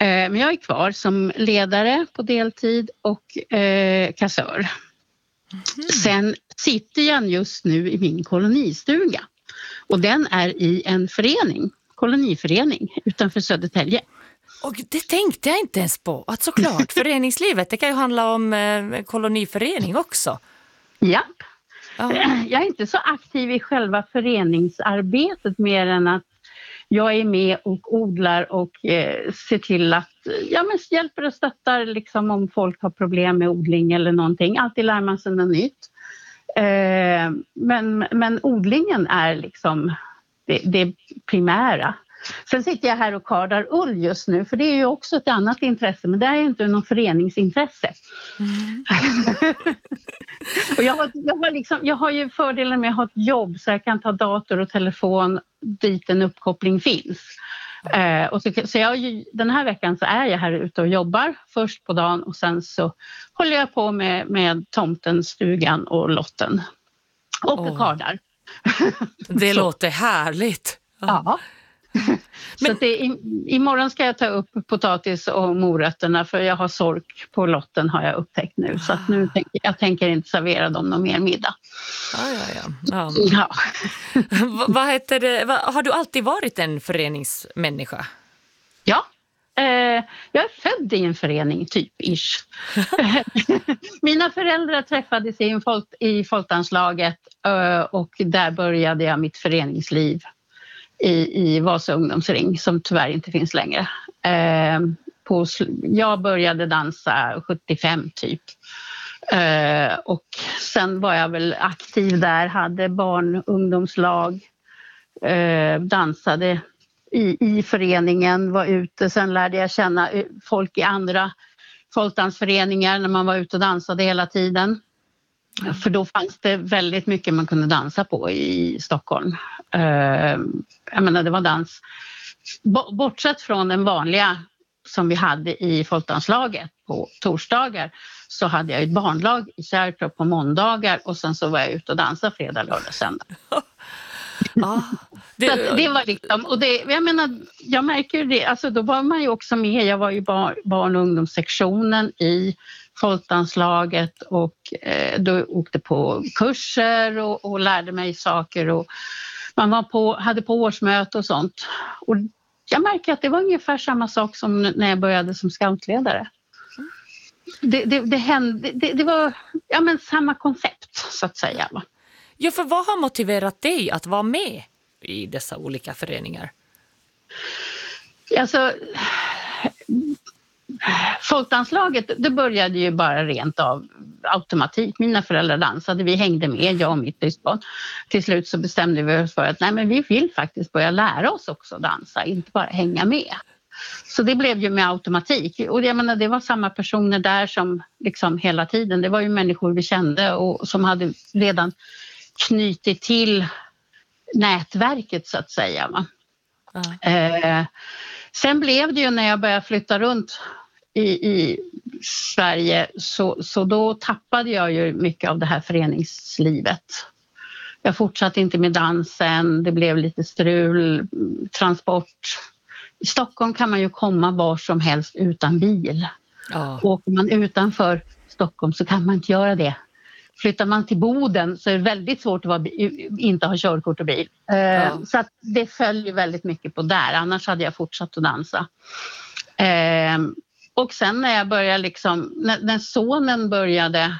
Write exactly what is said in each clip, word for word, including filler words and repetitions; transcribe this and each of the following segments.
Men jag är kvar som ledare på deltid och eh, kassör. Mm. Sen sitter jag just nu i min kolonistuga. Och den är i en förening, koloniförening utanför Södertälje. Och det tänkte jag inte ens på. Att såklart, föreningslivet, det kan ju handla om eh, koloniförening också. Ja. Ja. Jag är inte så aktiv i själva föreningsarbetet mer än att jag är med och odlar och eh, ser till att ja, men hjälper och stöttar liksom, om folk har problem med odling eller någonting. Alltid lär man sig något nytt. Eh, men, men odlingen är liksom det, det primära. Sen sitter jag här och kardar ull just nu, för det är ju också ett annat intresse, men det är ju inte någon föreningsintresse. Mm. och jag, har, jag, har liksom, jag har ju fördelen med att ha ett jobb så jag kan ta dator och telefon dit en uppkoppling finns. Eh, och så, så jag, den här veckan så är jag här ute och jobbar först på dagen och sen så håller jag på med, med tomten, stugan och lotten. Och oh. kardar. Det låter härligt. Ja. ja. Så Men... det, i, imorgon ska jag ta upp potatis och morötterna för jag har sork på lotten har jag upptäckt nu. Så att nu tänker jag tänker inte servera dem någon mer middag. Ja, ja, ja. ja. ja. V- vad heter det? Va, har du alltid varit en föreningsmänniska? Ja. Eh, jag är född i en förening, typ ish. Mina föräldrar träffades i, en folk, i folkdanslaget eh, och där började jag mitt föreningsliv. I, i Vasa ungdomsring som tyvärr inte finns längre. Eh, på, jag började dansa sjuttiofem typ. Eh, och sen var jag väl aktiv där, hade barn- och ungdomslag. Eh, dansade i, i föreningen, var ute. Sen lärde jag känna folk i andra folkdansföreningar när man var ute och dansade hela tiden. Mm. För då fanns det väldigt mycket man kunde dansa på i Stockholm. Uh, jag menar det var dans. B- bortsett från den vanliga som vi hade i folkdanslaget på torsdagar så hade jag ett barnlag i Kärrtorp på måndagar och sen så var jag ute och dansade fredag, lördag, söndag. Ah, det... Så det var liksom, och det, jag menar, jag märker det, alltså då var man ju också med, jag var ju bar, barn- och ungdomssektionen i folkdanslaget och eh, då åkte på kurser och, och lärde mig saker och man var på, hade på årsmöte och sånt. Och jag märker att det var ungefär samma sak som när jag började som scoutledare. Det, det, det, hände, det, det var ja, men samma koncept så att säga. Ja, för vad har motiverat dig att vara med i dessa olika föreningar? Alltså, folkdanslaget, det började ju bara rent av automatik. Mina föräldrar dansade, vi hängde med, jag och mitt syskon. Till slut så bestämde vi oss för att nej, men vi vill faktiskt börja lära oss också dansa, inte bara hänga med. Så det blev ju med automatik. Och jag menar, det var samma personer där som liksom hela tiden. Det var ju människor vi kände och som hade redan knutit till nätverket så att säga. Va? Ja. Eh, sen blev det ju när jag började flytta runt i, i Sverige så, så då tappade jag ju mycket av det här föreningslivet. Jag fortsatte inte med dansen, det blev lite strul, transport. I Stockholm kan man ju komma var som helst utan bil. Ja. Åker man utanför Stockholm så kan man inte göra det. Flyttar man till Boden så är det väldigt svårt att vara, inte ha körkort och bil. Ja. Så att det följer väldigt mycket på där. Annars hade jag fortsatt att dansa. Och sen när jag började liksom, när, när sonen började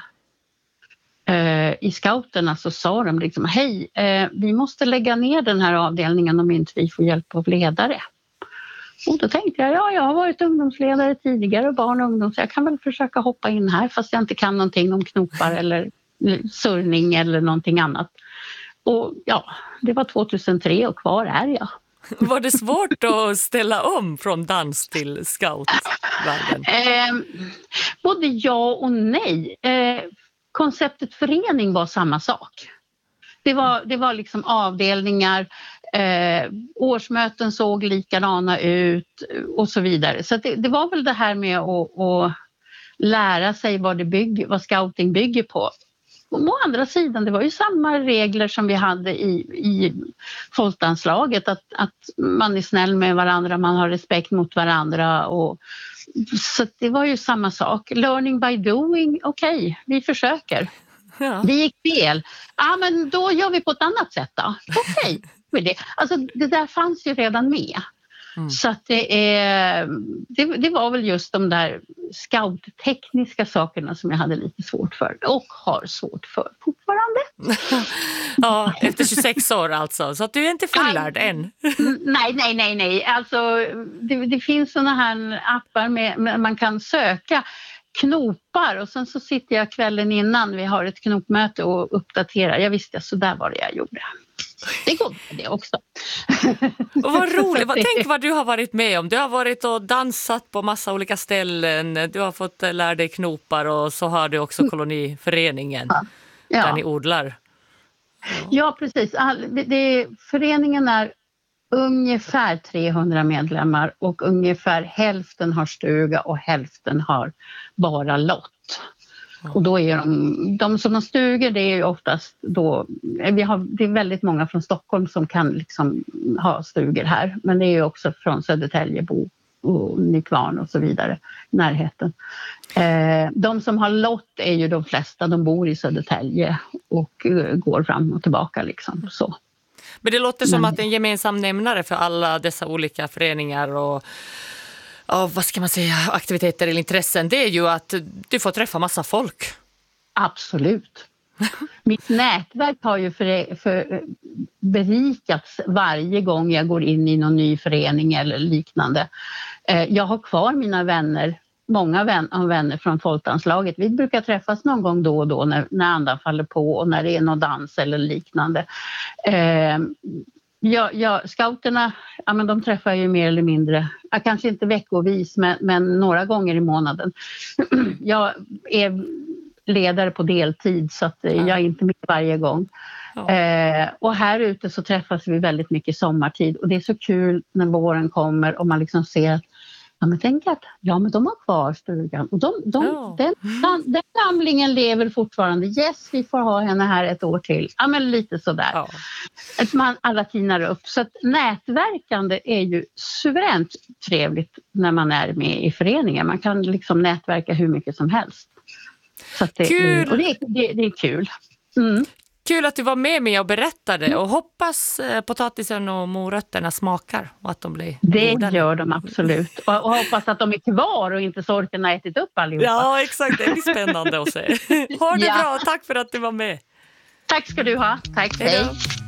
i scouterna så sa de liksom, hej, vi måste lägga ner den här avdelningen om inte vi får hjälp av ledare. Och då tänkte jag, ja, jag har varit ungdomsledare tidigare, barn och ungdom, så jag kan väl försöka hoppa in här fast jag inte kan någonting om knopar eller surning eller någonting annat. Och ja, det var tjugohundratre och kvar är jag. Var det svårt att ställa om från dans till scoutvärlden? Eh, både ja och nej. Eh, konceptet förening var samma sak. Det var, det var liksom avdelningar, eh, årsmöten såg likadana ut och så vidare. Så det, det var väl det här med att, att lära sig vad, det bygger, vad scouting bygger på. å andra sidan, det var ju samma regler som vi hade i, i folkdanslaget, att, att man är snäll med varandra, man har respekt mot varandra. Och, så det var ju samma sak. Learning by doing, okej, okay, vi försöker. Ja. Det gick fel. Ja, men då gör vi på ett annat sätt då. Okej. Okay. Det. Alltså, det där fanns ju redan med. Mm. Så att det, är, det, det var väl just de där scouttekniska sakerna som jag hade lite svårt för och har svårt för fortfarande. Ja, efter tjugosex år alltså, så att du är inte fullärd än. Nej, nej, nej, nej. Alltså, det, det finns såna här appar med, med man kan söka knopar och sen så sitter jag kvällen innan vi har ett knopmöte och uppdaterar. Jag visste, så där var det jag gjorde. Det går med det också. Och vad roligt, tänk vad du har varit med om. Du har varit och dansat på massa olika ställen. Du har fått lära dig knopar och så har du också koloniföreningen ja. Ja. Där ni odlar. Ja, ja precis. All, det, det, föreningen är ungefär trehundra medlemmar och ungefär hälften har stuga och hälften har bara lott. Och då är de, de som har stugor, det är ju oftast då, vi har, det är väldigt många från Stockholm som kan liksom ha stugor här. Men det är ju också från Södertäljebo och Nykvarn och så vidare, närheten. Eh, de som har lott är ju de flesta, de bor i Södertälje och uh, går fram och tillbaka liksom så. Men det låter som Men, att en gemensam nämnare för alla dessa olika föreningar och av, vad ska man säga, aktiviteter eller intressen, det är ju att du får träffa massa folk. Absolut. Mitt nätverk har ju för, för berikats varje gång jag går in i någon ny förening eller liknande. Jag har kvar mina vänner, många vän, vänner från folkdanslaget. Vi brukar träffas någon gång då och då när, när andan faller på och när det är någon dans eller liknande. Ja, ja, scouterna, ja, men de träffar ju mer eller mindre, ja, kanske inte veckovis men, men några gånger i månaden. Jag är ledare på deltid så att ja. Jag är inte med varje gång. Ja. Eh, och här ute så träffas vi väldigt mycket sommartid och det är så kul när våren kommer och man liksom ser att ja, men tänk att ja, men de har kvar stugan och de, de, ja. den, den samlingen lever fortfarande. Yes, vi får ha henne här ett år till. Ja, men lite sådär. Ja. Att man alla tinar upp. Så att nätverkande är ju suveränt trevligt när man är med i föreningen. Man kan liksom nätverka hur mycket som helst. Så att det, kul! Och det, det, det är kul. Mm. Kul att du var med mig och berättade och hoppas potatisen och morötterna smakar och att de blir Det godare. Gör de absolut. Och, och hoppas att de är kvar och inte sorken har ätit upp allihopa. Ja, exakt. Det blir spännande att se. Ha det ja. Bra. Tack för att du var med. Tack ska du ha. Tack. Hej. Hej.